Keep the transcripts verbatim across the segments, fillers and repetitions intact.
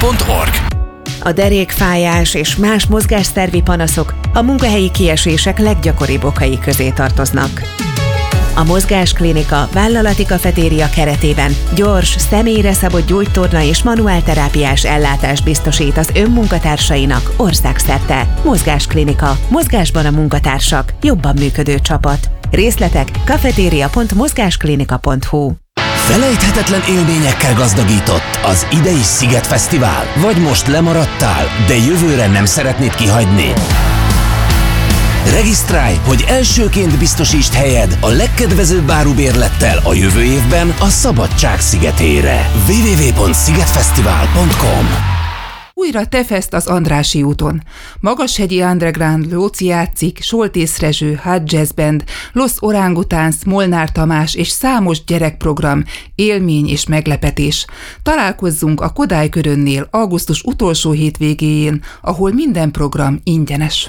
pont org. A derékfájás és más mozgásszervi panaszok a munkahelyi kiesések leggyakoribb okai közé tartoznak. A Mozgásklinika vállalati kafetéria keretében gyors, személyre szabott gyógytorna és manuálterápiás ellátást biztosít az önmunkatársainak országszerte. Mozgásklinika. Mozgásban a munkatársak. Jobban működő csapat. Részletek kafetéria pont mozgásklinika pont hu. Felejthetetlen élményekkel gazdagított az idei Szigetfesztivál? Vagy most lemaradtál, de jövőre nem szeretnéd kihagyni? Regisztrálj, hogy elsőként biztosítsd helyed a legkedvezőbb árubérlettel a jövő évben a Szabadság szigetére. double-u double-u double-u pont szigetfesztivál pont com. Újra Tefest az Andrássy úton. Magashegyi Underground Lóci játszik, Soltész Rezső, Hot Jazz Band, Los Orangutans, Molnár Tamás és számos gyerekprogram, élmény és meglepetés. Találkozzunk a Kodály Körönnél augusztus utolsó hétvégéjén, ahol minden program ingyenes.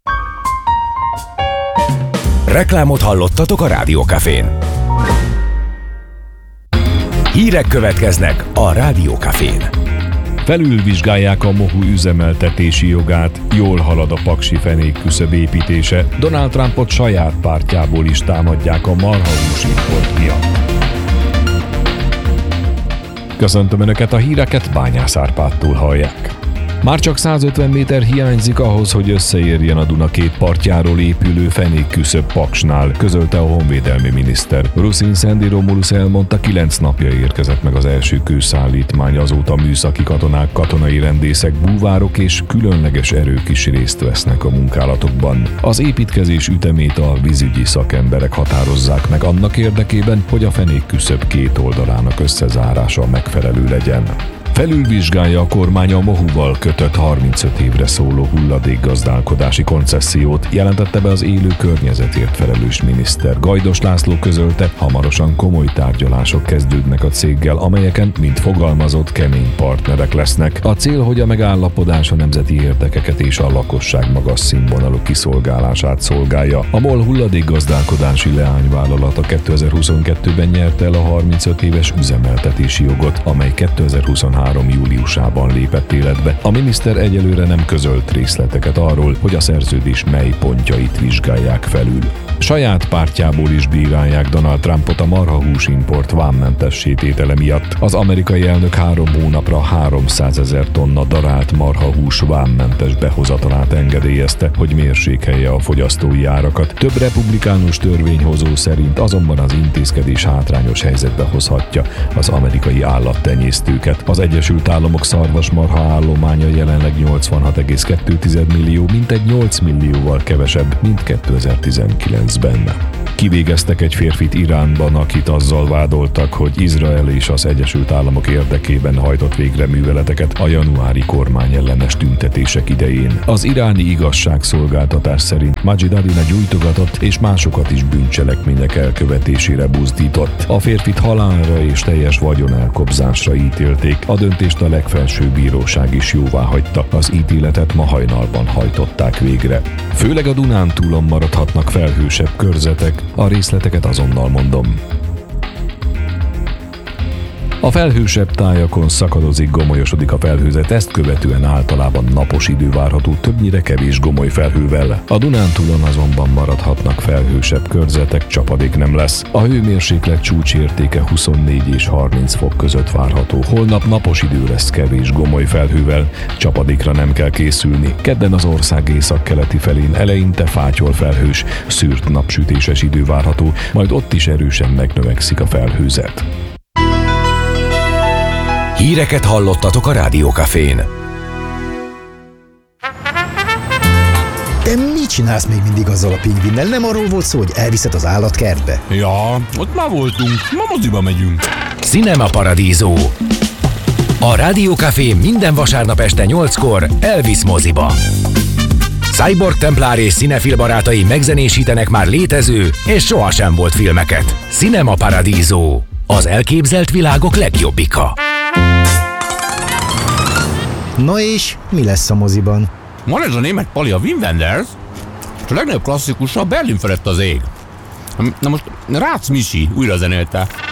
Reklámot hallottatok a Rádiókafén. Hírek következnek a Rádiókafén. Felülvizsgálják a mohu üzemeltetési jogát, jól halad a paksi fenék küszöb építése, Donald Trumpot saját pártjából is támadják a marhahús import miatt. Köszöntöm Önöket, a híreket Bányász Árpádtól hallják. Már csak százötven méter hiányzik ahhoz, hogy összeérjen a Duna két partjáról épülő fenékküszöb Paksnál, közölte a honvédelmi miniszter. Ruszin Szendi Romulus elmondta, kilenc napja érkezett meg az első kőszállítmány, azóta műszaki katonák, katonai rendészek, búvárok és különleges erők is részt vesznek a munkálatokban. Az építkezés ütemét a vízügyi szakemberek határozzák meg annak érdekében, hogy a fenékküszöb két oldalának összezárása megfelelő legyen. Felülvizsgálja a kormány a mohuval kötött harmincöt évre szóló hulladékgazdálkodási koncessziót, jelentette be az élő környezetért felelős miniszter. Gajdos László közölte, hamarosan komoly tárgyalások kezdődnek a céggel, amelyeken, mint fogalmazott, kemény partnerek lesznek. A cél, hogy a megállapodás a nemzeti érdekeket és a lakosság magas színvonalú kiszolgálását szolgálja. A MOL hulladékgazdálkodási leányvállalata kétezer-huszonkettőben nyerte el a harmincöt éves üzemeltetési jogot, amely kétezer-huszonhárom júliusában lépett életbe. A miniszter egyelőre nem közölt részleteket arról, hogy a szerződés mely pontjait vizsgálják felül. Saját pártjából is bírálják Donald Trumpot a marhahús import vámmentes tétele miatt. Az amerikai elnök három hónapra háromszázezer tonna darált marhahús vámmentes behozatalát engedélyezte, hogy mérsékelje a fogyasztói árakat. Több republikánus törvényhozó szerint azonban az intézkedés hátrányos helyzetbe hozhatja az amerikai állattenyésztőket. Az Egyesült Államok szarvasmarha állománya jelenleg nyolcvanhat egész kettő millió, mintegy nyolc millióval kevesebb, mint kétezer-tizenkilencben. Kivégeztek egy férfit Iránban, akit azzal vádoltak, hogy Izrael és az Egyesült Államok érdekében hajtott végre műveleteket a januári kormányellenes tüntetések idején. Az iráni igazságszolgáltatás szerint Majid Adina gyújtogatott és másokat is bűncselekmények elkövetésére buzdított. A férfit halálra és teljes vagyon elkobzásra ítélték. A döntést a legfelsőbb bíróság is jóváhagyta. Az ítéletet ma hajnalban hajtották végre. Főleg a Dunántúlon maradhatnak felhősebb körzetek, a részleteket azonnal mondom. A felhősebb tájakon szakadozik, gomolyosodik a felhőzet, ezt követően általában napos idő várható, többnyire kevés gomoly felhővel. A Dunántúlon azonban maradhatnak felhősebb körzetek, csapadék nem lesz. A hőmérséklet csúcsértéke huszonnégy és harminc fok között várható. Holnap napos idő lesz kevés gomoly felhővel, csapadékra nem kell készülni. Kedden az ország északkeleti felén eleinte fátyol felhős, szűrt napsütéses idő várható, majd ott is erősen megnövekszik a felhőzet. Híreket hallottatok a Rádiókafén. Te mit csinálsz még mindig azzal a pingvinnel? Nem arról volt szó, hogy elviszed az állatkertbe? Ja, ott már voltunk, ma moziba megyünk. Cinema Paradiso. A Rádiókafé minden vasárnap este nyolckor elvisz moziba. Cyborg Templár és cinefil barátai megzenésítenek már létező és sohasem volt filmeket. Cinema Paradiso. Az elképzelt világok legjobbika. Na és mi lesz a moziban? Van ez a német pali, a Wim Wenders, és a legnagyobb klasszikusa a Berlin felett az ég. Na most Rácz Misi újra zenélte.